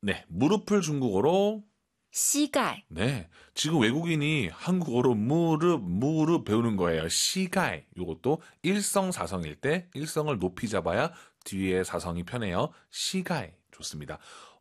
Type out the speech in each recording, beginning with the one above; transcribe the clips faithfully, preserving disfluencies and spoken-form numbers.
네, 무릎을 중국어로 膝盖 네, 지금 외국인이 한국어로 무릎, 무릎 배우는 거예요. 시가이. 이것도 일성사성일 때 일성을 높이 잡아야 뒤에 사성이 편해요. 시가이. 좋습니다.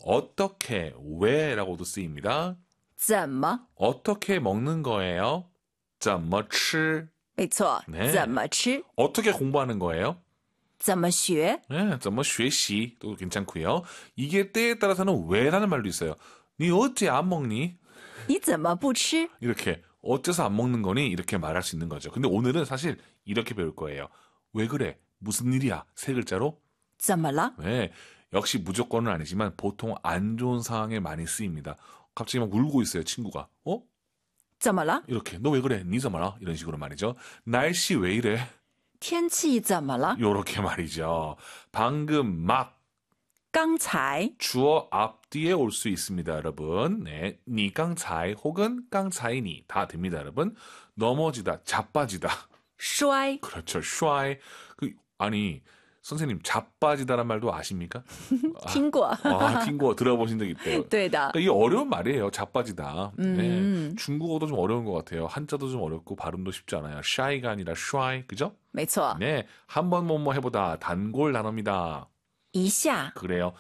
어떻게, 왜라고도 쓰입니다. 怎么 어떻게 먹는 거예요? 怎么吃? 没错 네. 怎么吃 어떻게 공부하는 거예요? 怎么学 네, 怎么学习도 괜찮고요. 이게 때에 따라서는 왜라는 말도 있어요. 니 어째 안 먹니? 你怎么不吃 이렇게 어째서 안 먹는 거니? 이렇게 말할 수 있는 거죠. 근데 오늘은 사실 이렇게 배울 거예요. 왜 그래? 무슨 일이야? 세 글자로? 怎么了 네, 역시 무조건은 아니지만 보통 안 좋은 상황에 많이 쓰입니다. 갑자기 막 울고 있어요, 친구가. 어? 怎么了 이렇게 너 왜 그래? 니怎么了? 이런 식으로 말이죠. 날씨 왜 이래? 天气怎么了 요렇게 말이죠. 방금 막 刚才 주어 앞뒤에 올 수 있습니다, 여러분. 네, 니 깡차이 혹은 깡차이니 다 됩니다, 여러분. 넘어지다, 자빠지다. 摔 그렇죠, 슈아이. 그, 아니, 선생님, 자빠지다란 말도 아십니까? 听过 아, 팅거 들어보신 적 있대요. 对的 그러니까 이게 어려운 말이에요, 자빠지다. 네, 음. 중국어도 좀 어려운 것 같아요. 한자도 좀 어렵고 발음도 쉽지 않아요. 샤이가 아니라 슈아이, 그죠? 没错 네, 한번 뭐뭐 해보다, 단골 단어입니다. 一下 그래요.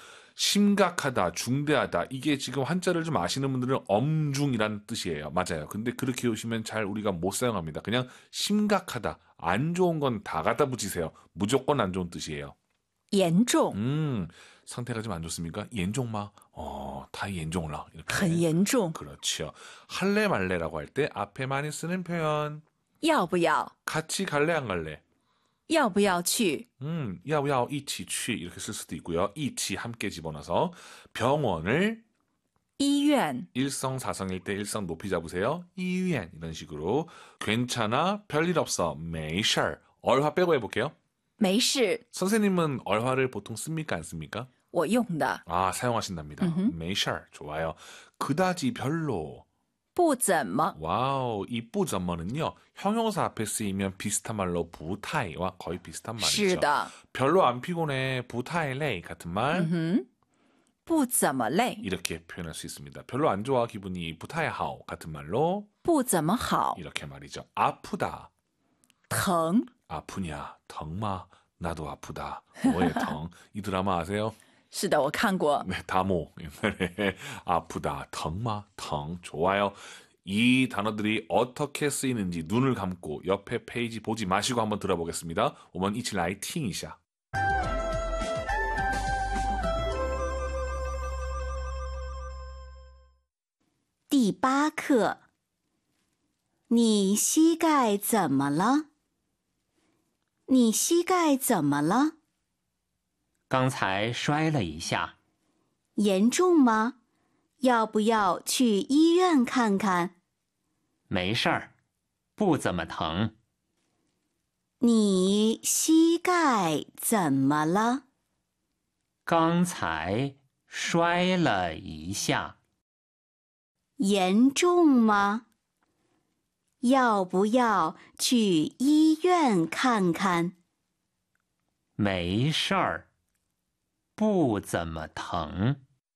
심각하다, 중대하다. 이게 지금 한자를 좀 아시는 분들은 엄중이란 뜻이에요. 맞아요. 근데 그렇게 오시면 잘 우리가 못 사용합니다. 그냥 심각하다, 안 좋은 건 다 갖다 붙이세요. 무조건 안 좋은 뜻이에요. 严重 음, 상태가 좀 안 좋습니까?严重마? 어, 다严重了. 이렇게. 很严重 그렇죠. 할래 말래라고 할 때 앞에 많이 쓰는 표현. 要不要 같이 갈래 안 갈래? 要不要去 음, 야우야우 이치 취 이렇게 쓸 수도 있고요. 이치 함께 집어넣어서 병원을 医院 일성사성일 때 일성 높이 잡으세요. 이유엔 이런 식으로 괜찮아 별일 없어 没事 얼화 빼고 해볼게요. 没事 선생님은 얼화를 보통 씁니까 안 씁니까? 我用的 아 사용하신답니다. 음흠. 没事 좋아요. 그다지 별로 不怎么 와우 이不怎么는요 형용사 앞에 쓰이면 비슷한 말로 부타이와 거의 비슷한 말이죠. 是的 별로 안 피곤해 부타이레이 같은 말 嗯哼不怎么累 이렇게 표현할 수 있습니다. 별로 안 좋아 기분이 부타이하오 같은 말로 不怎么好 이렇게 말이죠. 아프다 疼 아프냐 덩마 나도 아프다 뭐의 덩 이 드라마 아세요? 是的我看过 네 다모 옛날에 아프다 덩마 덩 좋아요. 이 단어들이 어떻게 쓰이는지 눈을 감고 옆에 페이지 보지 마시고 한번 들어보겠습니다. 오면 이치라이 팅이샤 第八课，你膝盖怎么了？你膝盖怎么了？ 刚才摔了一下， 严重吗？要不要去医院看看？ 没事儿，不怎么疼。 你膝盖怎么了？ 刚才摔了一下， 严重吗？要不要去医院看看？ 没事儿，不怎么疼。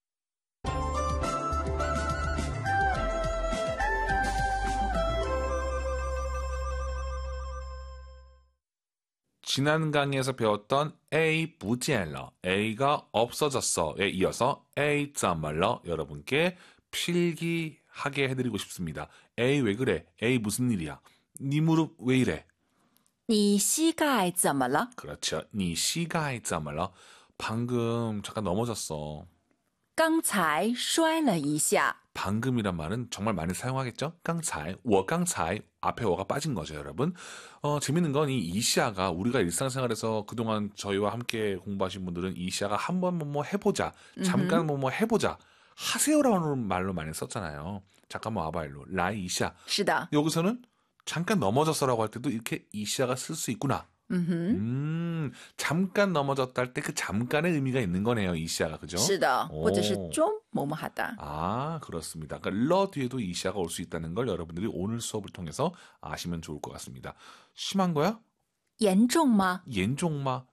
지난 강의에서 배웠던 A 不见了 A가 없어졌어에 이어서 A 怎么了 여러분께 필기하게 해드리고 싶습니다. A 왜 그래? A 무슨 일이야? 네 무릎 왜 이래? 你膝盖怎么了 그렇죠. 네 시가이 怎么了 방금 잠깐 넘어졌어. 刚才摔了一下 방금이란 말은 정말 많이 사용하겠죠? 깡차이, 워 깡차이 앞에 워가 빠진 거죠, 여러분. 어, 재밌는 건 이 이시아가 우리가 일상생활에서 그동안 저희와 함께 공부하신 분들은 이시아가 한번 뭐뭐 해보자, 잠깐 뭐뭐 해보자, 하세요라는 말로 많이 썼잖아요. 잠깐만 와봐 일로. 라이 이시아. 是的 여기서는 잠깐 넘어졌어라고 할 때도 이렇게 이시아가 쓸 수 있구나. 嗯哼 음, 잠깐 넘어졌다 할 때 그 잠깐의 의미가 있는 거네요, 이시아가 그죠? 是的 오. 或者是좀 뭐뭐하다 아, 그렇습니다. 그러니까 러 뒤에도 이시아가 올 수 있다는 걸 여러분들이 오늘 수업을 통해서 아시면 좋을 것 같습니다. 심한 거야? 严重吗严重마